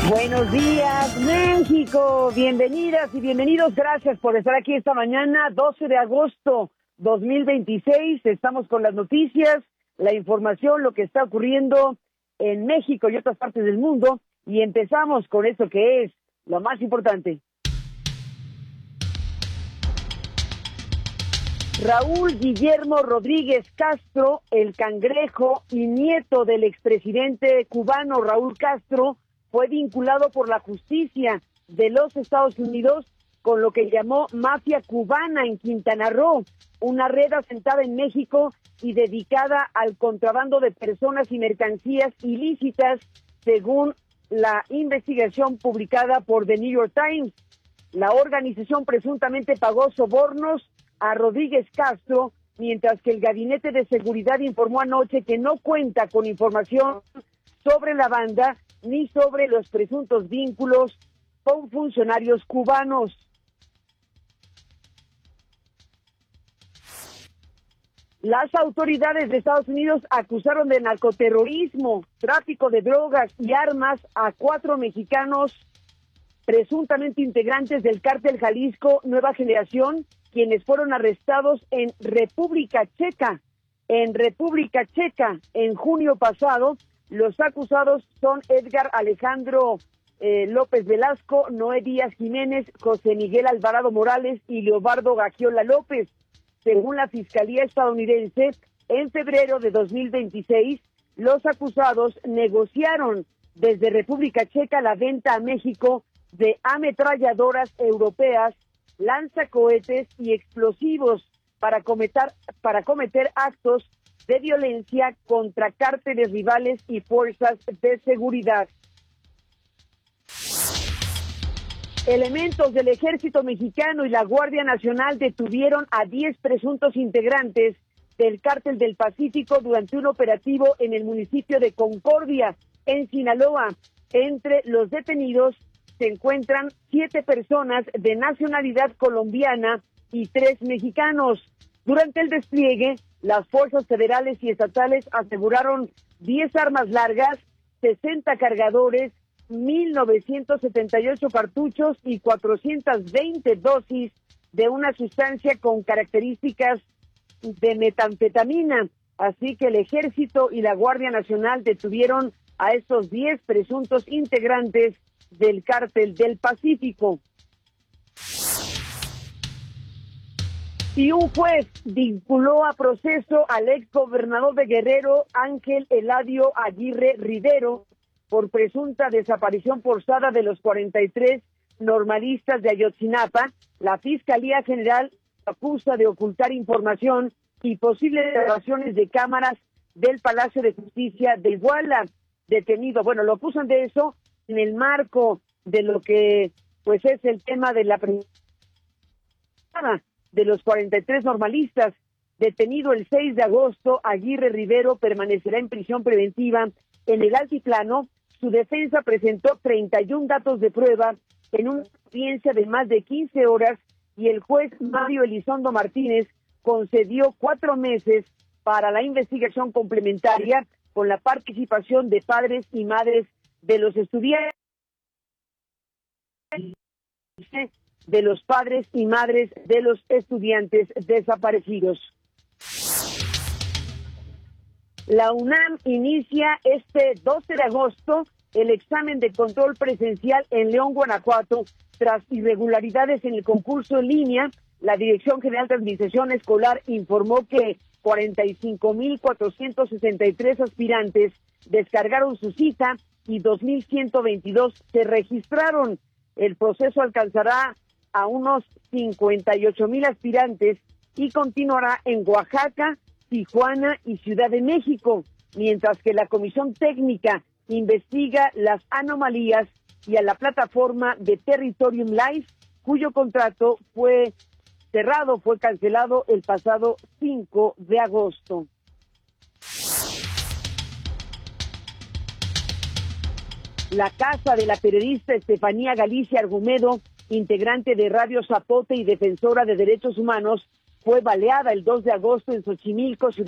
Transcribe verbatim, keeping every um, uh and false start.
Buenos días, México. Bienvenidas y bienvenidos. Gracias por estar aquí esta mañana, doce de agosto dos mil veintiséis. Estamos con las noticias, la información, lo que está ocurriendo en México y otras partes del mundo. Y empezamos con esto que es lo más importante. Raúl Guillermo Rodríguez Castro, el Cangrejo y nieto del expresidente cubano Raúl Castro, fue vinculado por la justicia de los Estados Unidos con lo que llamó mafia cubana en Quintana Roo, una red asentada en México y dedicada al contrabando de personas y mercancías ilícitas, según la investigación publicada por The New York Times. La organización presuntamente pagó sobornos a Rodríguez Castro, mientras que el Gabinete de Seguridad informó anoche que no cuenta con información sobre la banda ni sobre los presuntos vínculos con funcionarios cubanos. Las autoridades de Estados Unidos acusaron de narcoterrorismo, tráfico de drogas y armas a cuatro mexicanos presuntamente integrantes del cártel Jalisco Nueva Generación, quienes fueron arrestados en República Checa. En República Checa, en junio pasado, los acusados son Edgar Alejandro eh, López Velasco, Noé Díaz Jiménez, José Miguel Alvarado Morales y Leobardo Gagiola López. Según la Fiscalía estadounidense, en febrero de dos mil veintiséis, los acusados negociaron desde República Checa la venta a México de ametralladoras europeas, lanzacohetes y explosivos para cometer, para cometer actos de violencia contra cárteles rivales y fuerzas de seguridad. Elementos del Ejército Mexicano y la Guardia Nacional detuvieron a diez presuntos integrantes del Cártel del Pacífico durante un operativo en el municipio de Concordia, en Sinaloa. Entre los detenidos se encuentran siete personas de nacionalidad colombiana y tres mexicanos. Durante el despliegue, las fuerzas federales y estatales aseguraron diez armas largas, sesenta cargadores, mil novecientos setenta y ocho cartuchos y cuatrocientas veinte dosis de una sustancia con características de metanfetamina. Así que el Ejército y la Guardia Nacional detuvieron a estos diez presuntos integrantes del Cártel del Pacífico. Y un juez vinculó a proceso al exgobernador de Guerrero, Ángel Eladio Aguirre Rivero, por presunta desaparición forzada de los cuarenta y tres normalistas de Ayotzinapa. La Fiscalía General acusa de ocultar información y posibles grabaciones de cámaras del Palacio de Justicia de Iguala. Detenido, bueno, lo acusan de eso en el marco de lo que pues es el tema de la de los cuarenta y tres normalistas. Detenido el seis de agosto, Aguirre Rivero permanecerá en prisión preventiva en el altiplano. Su defensa presentó treinta y un datos de prueba en una audiencia de más de quince horas y el juez Mario Elizondo Martínez concedió cuatro meses para la investigación complementaria con la participación de padres y madres de los estudiantes, de los padres y madres de los estudiantes desaparecidos. La UNAM inicia este doce de agosto el examen de control presencial en León, Guanajuato, tras irregularidades en el concurso en línea. La Dirección General de Administración Escolar informó que cuarenta y cinco mil cuatrocientos sesenta y tres aspirantes descargaron su cita y dos mil ciento veintidós se registraron. El proceso alcanzará a unos cincuenta y ocho mil aspirantes y continuará en Oaxaca, Tijuana y Ciudad de México, mientras que la Comisión Técnica investiga las anomalías y a la plataforma de Territorium Live, cuyo contrato fue cerrado, fue cancelado el pasado cinco de agosto. La casa de la periodista Estefanía Galicia Argumedo, integrante de Radio Zapote y defensora de derechos humanos, fue baleada el dos de agosto en Xochimilco, Ciudad